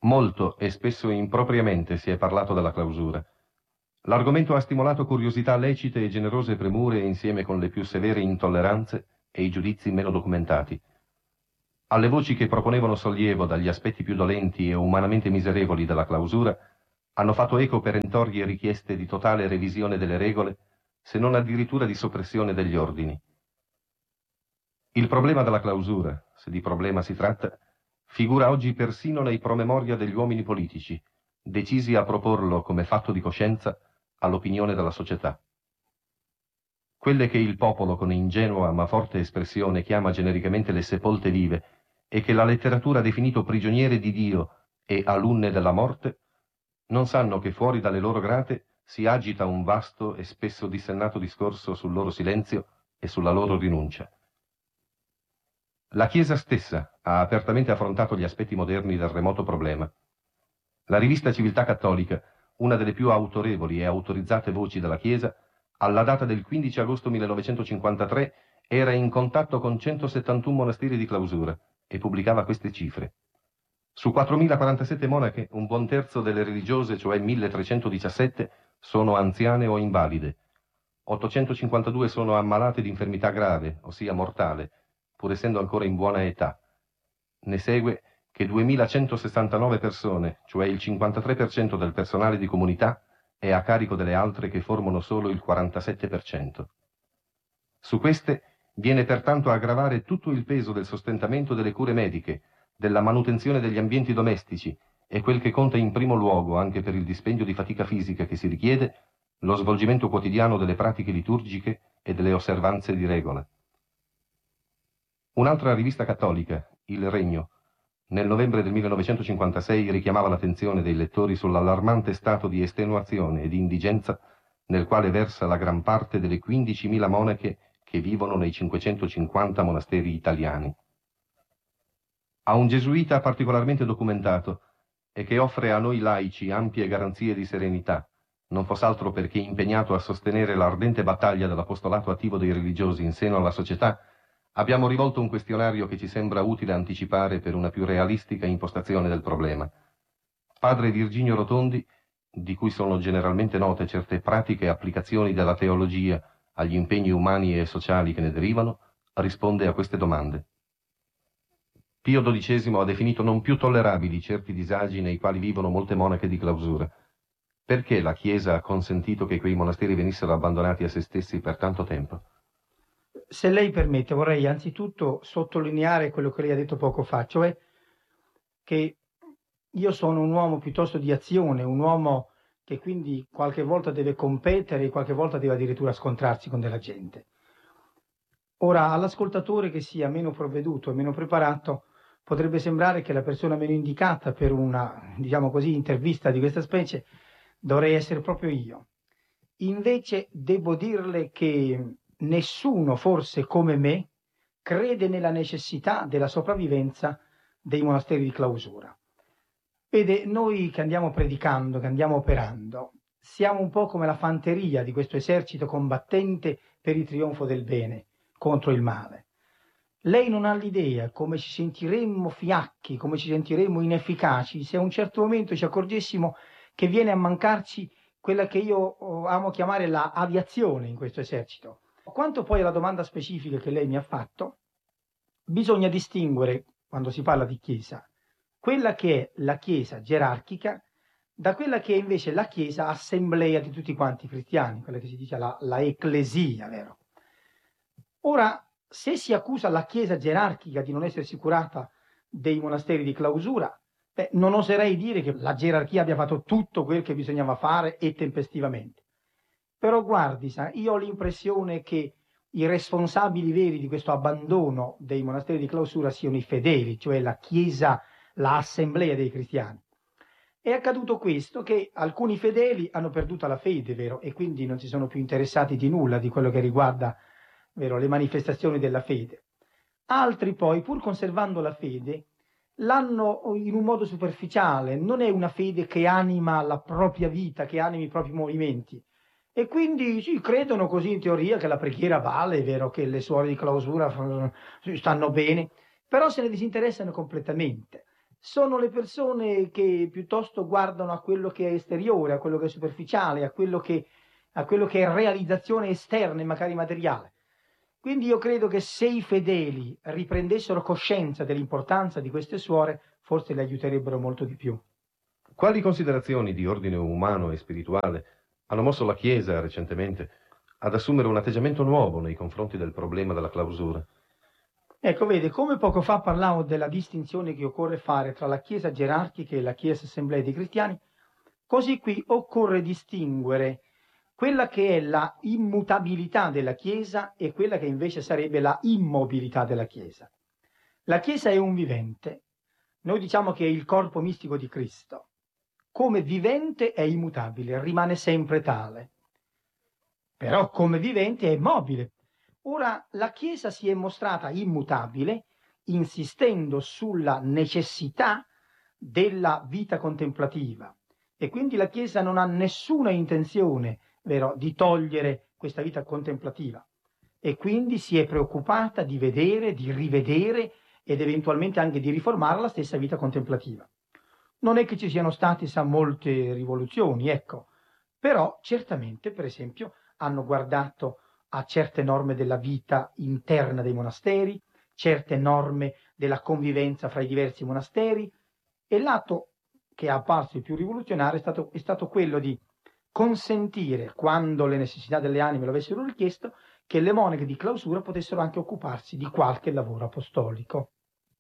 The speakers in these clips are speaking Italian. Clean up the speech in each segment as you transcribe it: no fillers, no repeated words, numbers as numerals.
Molto e spesso impropriamente si è parlato della clausura. L'argomento ha stimolato curiosità lecite e generose premure insieme con le più severe intolleranze e i giudizi meno documentati. Alle voci che proponevano sollievo dagli aspetti più dolenti e umanamente miserevoli della clausura hanno fatto eco perentorie richieste di totale revisione delle regole, se non addirittura di soppressione degli ordini. Il problema della clausura, se di problema si tratta, figura oggi persino nei promemoria degli uomini politici, decisi a proporlo come fatto di coscienza all'opinione della società. Quelle che il popolo con ingenua ma forte espressione chiama genericamente le sepolte vive e che la letteratura ha definito prigioniere di Dio e alunne della morte, non sanno che fuori dalle loro grate si agita un vasto e spesso dissennato discorso sul loro silenzio e sulla loro rinuncia. La Chiesa stessa ha apertamente affrontato gli aspetti moderni del remoto problema. La rivista Civiltà Cattolica, una delle più autorevoli e autorizzate voci della Chiesa, alla data del 15 agosto 1953 era in contatto con 171 monasteri di clausura e pubblicava queste cifre. Su 4.047 monache, un buon terzo delle religiose, cioè 1.317, sono anziane o invalide. 852 sono ammalate di infermità grave, ossia mortale, pur essendo ancora in buona età. Ne segue che 2.169 persone, cioè il 53% del personale di comunità, è a carico delle altre che formano solo il 47%. Su queste viene pertanto a gravare tutto il peso del sostentamento delle cure mediche, della manutenzione degli ambienti domestici e quel che conta in primo luogo, anche per il dispendio di fatica fisica che si richiede, lo svolgimento quotidiano delle pratiche liturgiche e delle osservanze di regola. Un'altra rivista cattolica, Il Regno, nel novembre del 1956 richiamava l'attenzione dei lettori sull'allarmante stato di estenuazione e di indigenza nel quale versa la gran parte delle 15.000 monache che vivono nei 550 monasteri italiani. A un gesuita particolarmente documentato e che offre a noi laici ampie garanzie di serenità, non foss'altro perché impegnato a sostenere l'ardente battaglia dell'apostolato attivo dei religiosi in seno alla società, abbiamo rivolto un questionario che ci sembra utile anticipare per una più realistica impostazione del problema. Padre Virginio Rotondi, di cui sono generalmente note certe pratiche applicazioni della teologia agli impegni umani e sociali che ne derivano, risponde a queste domande. Pio XII ha definito non più tollerabili certi disagi nei quali vivono molte monache di clausura. Perché la Chiesa ha consentito che quei monasteri venissero abbandonati a se stessi per tanto tempo? Se lei permette, vorrei anzitutto sottolineare quello che lei ha detto poco fa, cioè che io sono un uomo piuttosto di azione, un uomo che quindi qualche volta deve competere, qualche volta deve addirittura scontrarsi con della gente. Ora, all'ascoltatore che sia meno provveduto e meno preparato, potrebbe sembrare che la persona meno indicata per una, diciamo così, intervista di questa specie dovrei essere proprio io. Invece devo dirle che nessuno, forse come me, crede nella necessità della sopravvivenza dei monasteri di clausura. Vede, noi che andiamo predicando, che andiamo operando, siamo un po' come la fanteria di questo esercito combattente per il trionfo del bene contro il male. Lei non ha l'idea come ci sentiremmo fiacchi, come ci sentiremmo inefficaci se a un certo momento ci accorgessimo che viene a mancarci quella che io amo chiamare la aviazione in questo esercito. Quanto poi alla domanda specifica che lei mi ha fatto, bisogna distinguere, quando si parla di Chiesa, quella che è la Chiesa gerarchica da quella che è invece la Chiesa assemblea di tutti quanti i cristiani, quella che si dice la ecclesia, vero? Ora, se si accusa la Chiesa gerarchica di non essersi curata dei monasteri di clausura, non oserei dire che la gerarchia abbia fatto tutto quel che bisognava fare e tempestivamente. Però guardi, sa, io ho l'impressione che i responsabili veri di questo abbandono dei monasteri di clausura siano i fedeli, cioè la Chiesa, l'assemblea dei cristiani. È accaduto questo, che alcuni fedeli hanno perduto la fede, vero? E quindi non si sono più interessati di nulla di quello che riguarda, vero, le manifestazioni della fede. Altri poi, pur conservando la fede, l'hanno in un modo superficiale, non è una fede che anima la propria vita, che anima i propri movimenti. E quindi sì, credono così in teoria che la preghiera vale, è vero che le suore di clausura stanno bene, però se ne disinteressano completamente. sono le persone che piuttosto guardano a quello che è esteriore, a quello che è superficiale, a quello che è realizzazione esterna e magari materiale. Quindi io credo che se i fedeli riprendessero coscienza dell'importanza di queste suore, forse le aiuterebbero molto di più. Quali considerazioni di ordine umano e spirituale hanno mosso la Chiesa recentemente ad assumere un atteggiamento nuovo nei confronti del problema della clausura? Ecco, vede, come poco fa parlavo della distinzione che occorre fare tra la Chiesa gerarchica e la Chiesa Assemblea dei Cristiani, così qui occorre distinguere quella che è la immutabilità della Chiesa e quella che invece sarebbe la immobilità della Chiesa. La Chiesa è un vivente, noi diciamo che è il corpo mistico di Cristo. Come vivente è immutabile, rimane sempre tale, però come vivente è mobile. Ora, la Chiesa si è mostrata immutabile, insistendo sulla necessità della vita contemplativa, e quindi la Chiesa non ha nessuna intenzione, vero, di togliere questa vita contemplativa, e quindi si è preoccupata di vedere, di rivedere ed eventualmente anche di riformare la stessa vita contemplativa. Non è che ci siano state, sa, molte rivoluzioni, ecco, però certamente, per esempio, hanno guardato a certe norme della vita interna dei monasteri, certe norme della convivenza fra i diversi monasteri, e l'atto che è apparso il più rivoluzionario è stato quello di consentire, quando le necessità delle anime lo avessero richiesto, che le monache di clausura potessero anche occuparsi di qualche lavoro apostolico.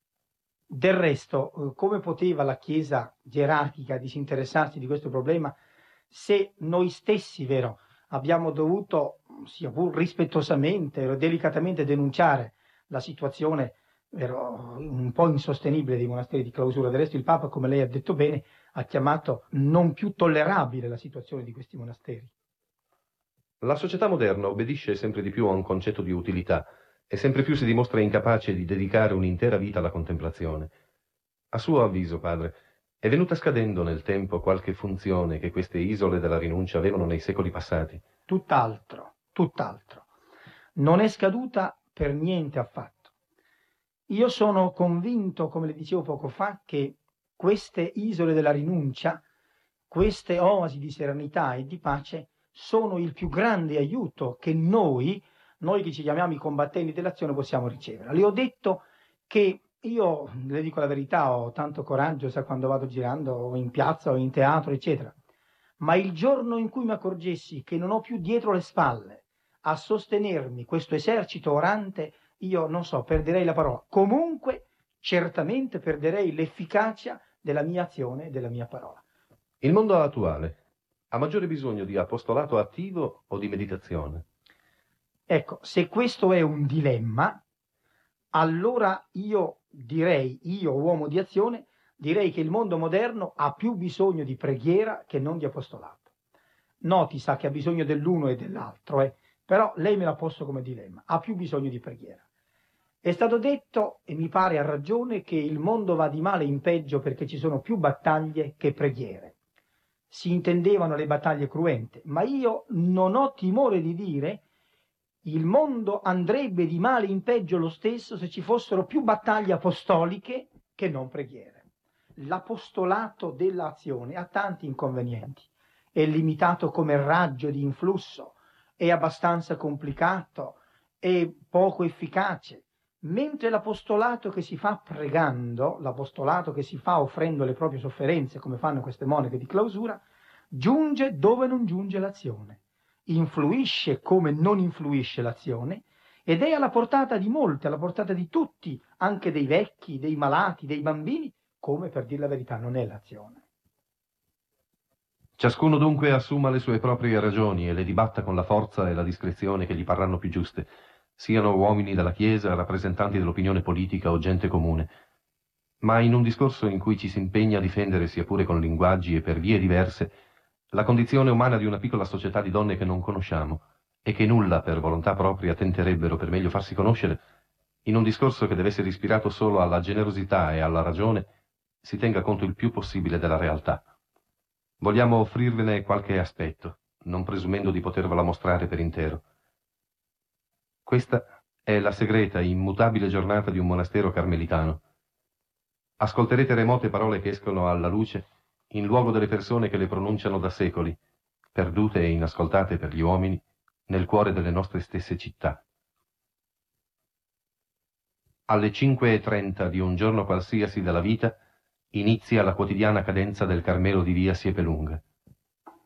Del resto, come poteva la Chiesa gerarchica disinteressarsi di questo problema se noi stessi, vero, abbiamo dovuto, sia pur rispettosamente o delicatamente, denunciare la situazione, vero, un po' insostenibile dei monasteri di clausura. Del resto il Papa, come lei ha detto bene, ha chiamato non più tollerabile la situazione di questi monasteri. La società moderna obbedisce sempre di più a un concetto di utilità e sempre più si dimostra incapace di dedicare un'intera vita alla contemplazione. A suo avviso, padre, è venuta scadendo nel tempo qualche funzione che queste isole della rinuncia avevano nei secoli passati? Tutt'altro, tutt'altro. Non è scaduta per niente affatto. Io sono convinto, come le dicevo poco fa, che queste isole della rinuncia, queste oasi di serenità e di pace, sono il più grande aiuto che noi che ci chiamiamo i combattenti dell'azione, possiamo ricevere. Le ho detto che io, le dico la verità, ho tanto coraggio, sa, quando vado girando in piazza o in teatro, eccetera, ma il giorno in cui mi accorgessi che non ho più dietro le spalle a sostenermi questo esercito orante, io non so, perderei la parola. Comunque, certamente perderei l'efficacia della mia azione e della mia parola. Il mondo attuale ha maggiore bisogno di apostolato attivo o di meditazione? Ecco, se questo è un dilemma, allora io direi, io uomo di azione, direi che il mondo moderno ha più bisogno di preghiera che non di apostolato. Noti, sa, che ha bisogno dell'uno e dell'altro, però lei me l'ha posto come dilemma, ha più bisogno di preghiera. È stato detto, e mi pare a ragione, che il mondo va di male in peggio perché ci sono più battaglie che preghiere. Si intendevano le battaglie cruente, ma io non ho timore di dire il mondo andrebbe di male in peggio lo stesso se ci fossero più battaglie apostoliche che non preghiere. L'apostolato dell'azione ha tanti inconvenienti, è limitato come raggio di influsso, è abbastanza complicato, è poco efficace, mentre l'apostolato che si fa pregando, l'apostolato che si fa offrendo le proprie sofferenze, come fanno queste monache di clausura, giunge dove non giunge l'azione, influisce come non influisce l'azione, ed è alla portata di molti, alla portata di tutti, anche dei vecchi, dei malati, dei bambini, come, per dire la verità, non è l'azione. Ciascuno dunque assuma le sue proprie ragioni e le dibatta con la forza e la discrezione che gli parranno più giuste, siano uomini della Chiesa, rappresentanti dell'opinione politica o gente comune. Ma in un discorso in cui ci si impegna a difendere, sia pure con linguaggi e per vie diverse, la condizione umana di una piccola società di donne che non conosciamo e che nulla per volontà propria tenterebbero per meglio farsi conoscere, in un discorso che deve essere ispirato solo alla generosità e alla ragione, si tenga conto il più possibile della realtà. Vogliamo offrirvene qualche aspetto, non presumendo di potervela mostrare per intero. Questa è la segreta, immutabile giornata di un monastero carmelitano. Ascolterete remote parole che escono alla luce in luogo delle persone che le pronunciano da secoli, perdute e inascoltate per gli uomini, nel cuore delle nostre stesse città. Alle 5:30 di un giorno qualsiasi della vita inizia la quotidiana cadenza del Carmelo di via Siepelunga.